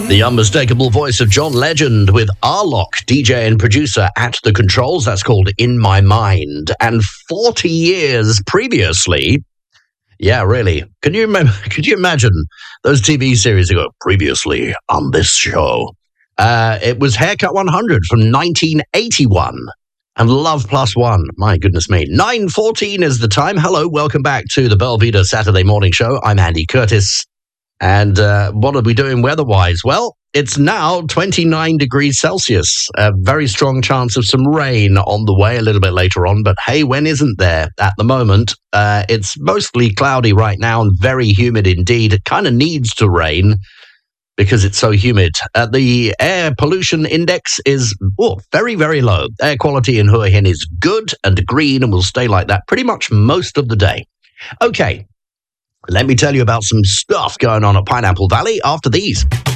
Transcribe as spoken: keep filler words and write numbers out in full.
The unmistakable voice of John Legend with Arlock, D J and producer at the controls. That's called In My Mind. And forty years previously, yeah, really. Can you remember? Could you imagine those T V series that go previously on this show? Uh, it was Haircut one hundred from nineteen eighty-one. And Love Plus One. My goodness me. nine fourteen is the time. Hello, welcome back to the Belvedere Saturday Morning Show. I'm Andy Curtis. And uh, what are we doing weather-wise? Well, it's now twenty-nine degrees Celsius. A very strong chance of some rain on the way a little bit later on. But hey, when isn't there at the moment? Uh, it's mostly cloudy right now and very humid indeed. It kind of needs to rain because it's so humid. Uh, the air pollution index is oh, very, very low. Air quality in Hua Hin is good and green and will stay like that pretty much most of the day. Okay. Let me tell you about some stuff going on at Pineapple Valley after these.